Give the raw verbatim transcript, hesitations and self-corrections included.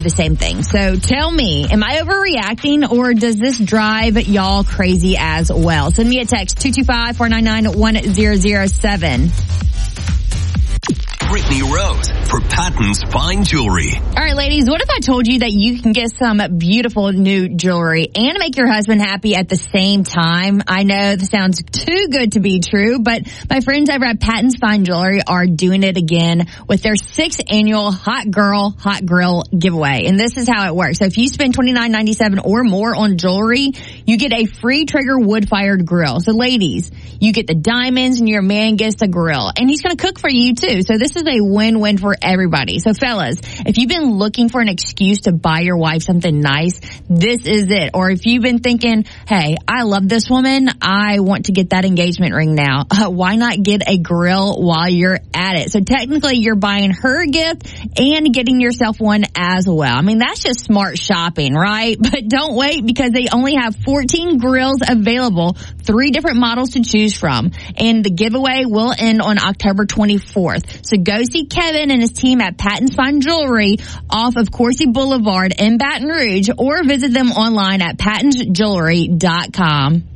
the same thing. So tell me, am I overreacting or does this drive y'all crazy as well? Send me a text, two two five, four nine nine, one zero zero seven. Brittany Rose for Patton's Fine Jewelry. All right, ladies, what if I told you that you can get some beautiful new jewelry and make your husband happy at the same time? I know this sounds too good to be true, but my friends over at Patton's Fine Jewelry are doing it again with their sixth annual Hot Girl, Hot Grill giveaway. And this is how it works. So if you spend twenty-nine ninety-seven or more on jewelry, you get a free Traeger wood-fired grill. So ladies, you get the diamonds and your man gets the grill. And he's going to cook for you too. So this is a win-win for everybody. So fellas, if you've been looking for an excuse to buy your wife something nice, this is it. Or if you've been thinking, hey, I love this woman, I want to get that engagement ring now, uh, why not get a grill while you're at it? So technically you're buying her a gift and getting yourself one as well. I mean, that's just smart shopping, right? But don't wait, because they only have fourteen grills available, three different models to choose from. And the giveaway will end on October twenty-fourth. So go see Kevin and his team at Patton's Fine Jewelry off of Coursey Boulevard in Baton Rouge, or visit them online at pattons jewelry dot com.